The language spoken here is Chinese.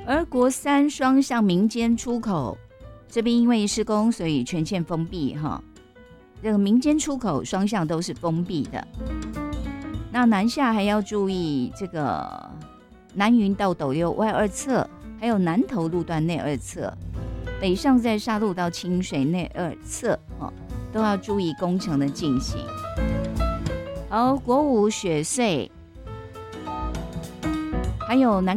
而国三双向民间出口这边因为施工，所以全线封闭哈。这个民间出口双向都是封闭的。那南下还要注意这个南云到斗六外二侧，还有南投路段内二侧，北上在沙鹿到清水内二侧都要注意工程的进行。好，国五雪隧，还有南